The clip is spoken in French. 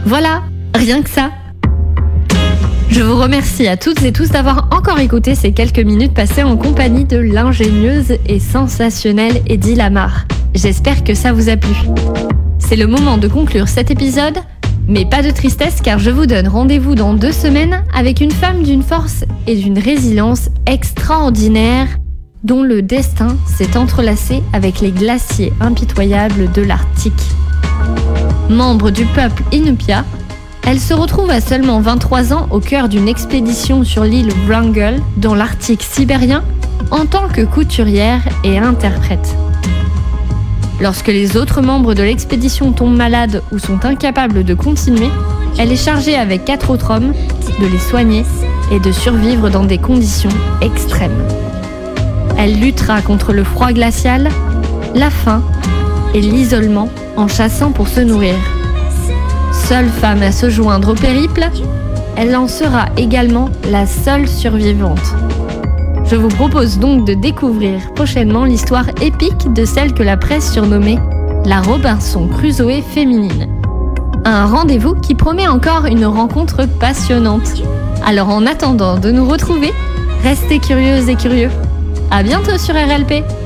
Voilà, rien que ça. Je vous remercie à toutes et tous d'avoir encore écouté ces quelques minutes passées en compagnie de l'ingénieuse et sensationnelle Eddie Lamar. J'espère que ça vous a plu. C'est le moment de conclure cet épisode, mais pas de tristesse car je vous donne rendez-vous dans 2 semaines avec une femme d'une force et d'une résilience extraordinaires dont le destin s'est entrelacé avec les glaciers impitoyables de l'Arctique. Membre du peuple Inupiat, elle se retrouve à seulement 23 ans au cœur d'une expédition sur l'île Wrangel dans l'Arctique sibérien en tant que couturière et interprète. Lorsque les autres membres de l'expédition tombent malades ou sont incapables de continuer, elle est chargée avec 4 autres hommes de les soigner et de survivre dans des conditions extrêmes. Elle luttera contre le froid glacial, la faim et l'isolement en chassant pour se nourrir. Seule femme à se joindre au périple, elle en sera également la seule survivante. Je vous propose donc de découvrir prochainement l'histoire épique de celle que la presse surnommait la Robinson Crusoe féminine. Un rendez-vous qui promet encore une rencontre passionnante. Alors en attendant de nous retrouver, restez curieuses et curieux. À bientôt sur RLP!